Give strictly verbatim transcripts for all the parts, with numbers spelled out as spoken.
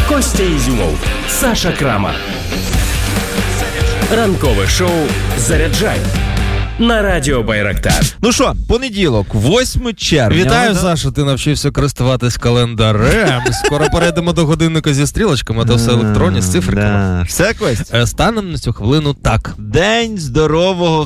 Костя Ізюмов, Саша Крама. Ранкове шоу «Заряджай» на Радіо Байрактар. Ну що, понеділок, восьме червня. Вітаю, Саша, ти навчився користуватись календарем. Скоро перейдемо до годинника зі стрілочками, а то все електронні, з цифриками. Да. Все, Кость? Станем на цю хвилину так. День здорового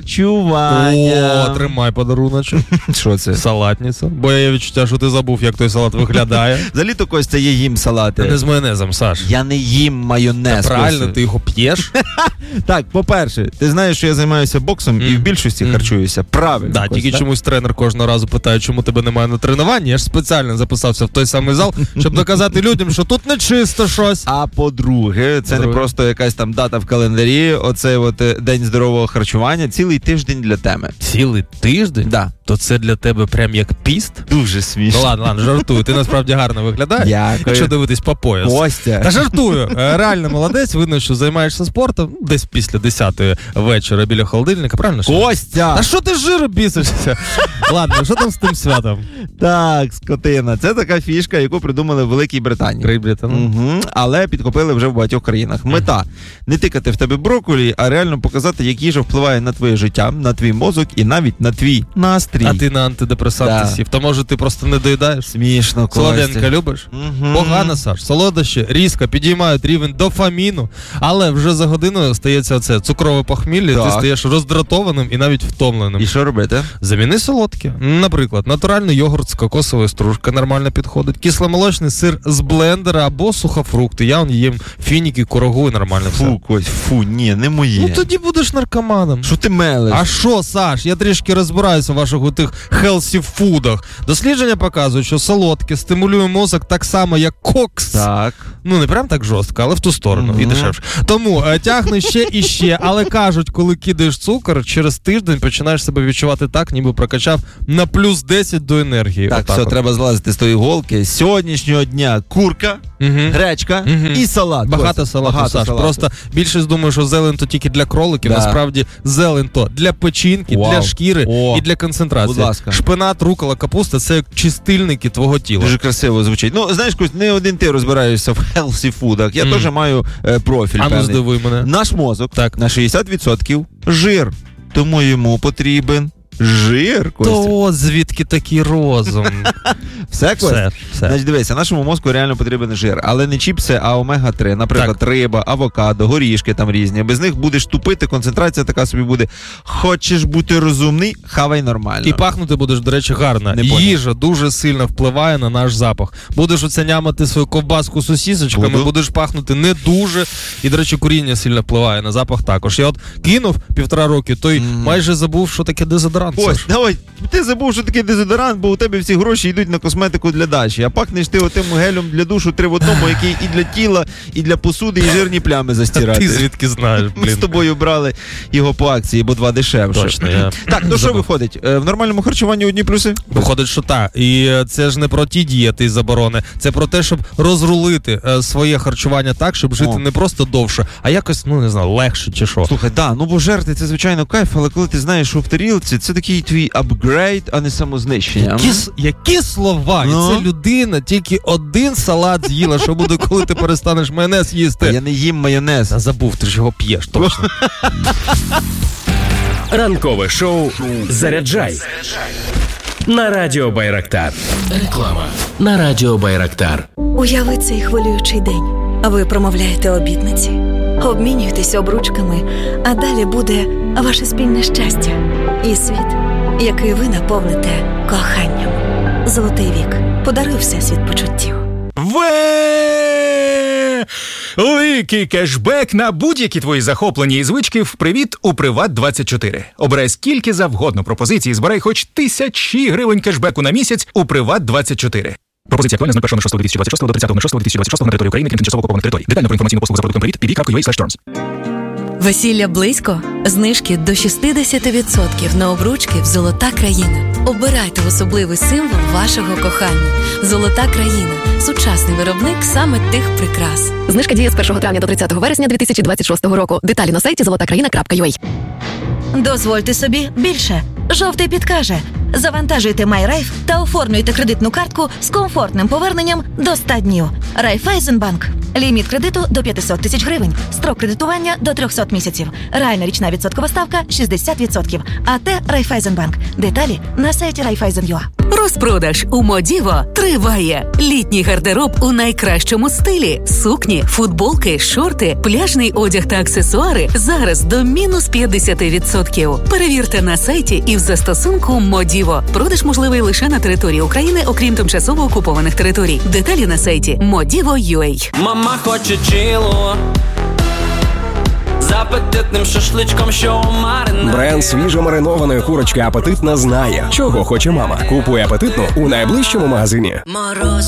харчування. О, тримай подаруночок. Що це? Салатниця. Бо я є відчуття, що ти забув, як той салат виглядає. Взагалі-то, Костя, я їм салати. Не з майонезом, Саш. Я не їм майонез. Правильно, ти його п'єш? Так, по-перше, ти знаєш, що я займаюся боксом mm. і в більшості mm. харчуюся. Правильно. Да, тільки чомусь тренер кожного разу питає, чому тебе немає на тренуванні. Я ж спеціально записався в той самий зал, щоб доказати людям, що тут не чисто щось. А по-друге, це по-друге. не просто якась там дата в календарі, оцей от День здорового харчування, цілий тиждень для теми. Цілий тиждень? Да. То це для тебе прям як піст? Дуже смішно. Ну ладно, ладно, жартую. Ти насправді гарно виглядаєш. Дякую. Якщо дивитись по пояс. Костя. Та жартую. Реально молодець, видно, що займаєшся спортом десь після десятої вечора біля холодильника, правильно? Костя! Та що ти жиру бісишся? Ладно, що там з тим святом? Так, скотина. Це така фішка, яку придумали в Великій Британії. Great Britain. Угу. Але підхопили вже в багатьох країнах. Мета – не тикати в тебе брокколі, а реально показати, як їжа впливає на твоє життя, на твій мозок і навіть на твій настрій. А ти на антидепресанти да. сів. То може ти просто не доїдаєш? Смішно, Костя. Солоденька любиш? Угу. Погано, Саш. Солодощі різко підіймають рівень дофаміну, але вже за годину стається оце цукрове похмілля, ти стаєш роздратованим і навіть втомленим. І що робити? Заміни солодке. Наприклад, натуральний йогурт з кокосової стружки нормально підходить, кисломолочний сир з блендера або сухофрукти. Я он їм фініки, курагу і нормально все. Фу, Кость, фу, ні, не моє. Ну тоді будеш наркоманом. Що ти мелиш? А що, Саш, я трішки розбираюся в ваших у тих healthy фудах. Дослідження показують, що солодке стимулює мозок так само, як кокс. Так. Ну, не прям так жорстко, але в ту сторону, mm-hmm. і дешевше. Тому е, тягне ще і ще, але кажуть, коли кидаєш цукор, через тиждень починаєш себе відчувати так, ніби прокачав на плюс десять до енергії. Так, Отак все, от. треба злазити з тої голки. З сьогоднішнього дня курка, mm-hmm. гречка mm-hmm. і салат. Багато салату, Багато Саш. салату. Просто більшість думає, що зелень то тільки для кроликів, да. насправді зелень то для печінки, Вау. для шкіри О. і для концентрації. Будь ласка. Шпинат, рукола, капуста – це як чистильники твого тіла. Дуже красиво звучить. Ну, знаєш, Кость, не один ти розбираєшся в healthy фудах. Я mm. теж маю е, профіль А ну певний. здивуй мене. Наш мозок так. на шістдесят відсотків жир. Тому йому потрібен жир, Костя. То от звідки такий розум. Все, Костя? Все, все. Значить, дивися, нашому мозку реально потрібен жир. Але не чіпси, а омега три. Наприклад, так. риба, авокадо, горішки там різні. Без них будеш тупити, концентрація така собі буде. Хочеш бути розумний, хавай нормально. І пахнути будеш, до речі, гарно. Не Їжа понял. дуже сильно впливає на наш запах. Будеш оце нямати свою ковбаску з сосісочками, Буду. будеш пахнути не дуже. І, до речі, куріння сильно впливає на запах також. Я от кинув півтора роки, той mm. майже забув, що таке дезодорант. Ось, давай, ти забув, що таке дезодорант, бо у тебе всі гроші йдуть на косметику для Даші. А пахнеш ти отим гелем для душу три в одному, який і для тіла, і для посуди, і жирні плями застирати. Ти звідки знаєш, блін? Ми з тобою брали його по акції, бо два дешевше. Точно, я Так, ну що виходить? В нормальному харчуванні одні плюси? Виходить, що так. І це ж не про ті дієти і заборони. Це про те, щоб розрулити своє харчування так, щоб жити О. не просто довше, а якось, ну не знаю, легше чи що. Слухай, да, ну бо жерти це, звичайно, кайф, але коли ти знаєш, що в тарілці, це такий твій апгрейд, а не самознищення. Які, які слова? Ну? І це людина тільки один салат з'їла. Що буде, коли ти перестанеш майонез їсти? А я не їм майонез. А забув, ти ж його п'єш, точно. Ранкове шоу «Заряджай» на Радіо Байрактар. Реклама на Радіо Байрактар. Уяви цей хвилюючий день. А ви промовляєте обітниці, обмінюєтесь обручками, а далі буде ваше спільне щастя і світ, який ви наповните коханням. Золотий вік. Подаруй всесвіт почуттів. Ве! Великий кешбек на будь-які твої захоплені і звички в «Привіт» у Приват двадцять чотири. Обирай скільки завгодно пропозицій, збирай хоч тисячі гривень кешбеку на місяць у Приват двадцять чотири. Пропозиція актуальна з першого шостого дві тисячі двадцять шостого до тридцятого шостого дві тисячі двадцять шостого на території України, крім тимчасово окупованих територій. Детально про інформаційну послугу за продуктом «Привіт» пі ві крапка ю а слеш термс. Весілля близько? Знижки до шістдесят відсотків на обручки в «Золота країна». Обирайте особливий символ вашого кохання. «Золота країна» – сучасний виробник саме тих прикрас. Знижка діє з першого травня до тридцятого вересня дві тисячі двадцять шостого року. Деталі на сайті золота країна крапка ю а. Дозвольте собі більше. Жовтий підкаже. Завантажуйте MyRaiff та оформлюйте кредитну картку з комфортним поверненням до ста днів. Райфайзенбанк. Ліміт кредиту до п'ятсот тисяч гривень. Строк кредитування до триста місяців. Реальна річна відсоткова ставка шістдесят відсотків. АТ Райфайзенбанк. Деталі на сайті Райфайзен.ua. Розпродаж у Модіво триває. Літній гардероб у найкращому стилі. Сукні, футболки, шорти, пляжний одяг та аксесуари зараз до мінус п'ятдесят відсотків. Перевірте на сайті і в застосунку Модіво. Продаж можливий лише на території України, окрім тимчасово окупованих територій. Деталі на сайті модіво крапка ю а. Мама хоче чило з апетитним шашличком, що у маринаді. Бренд свіжо-маринованої курочки «Апетитна» знає, чого хоче мама. Купуй «Апетитну» у найближчому магазині. Мороз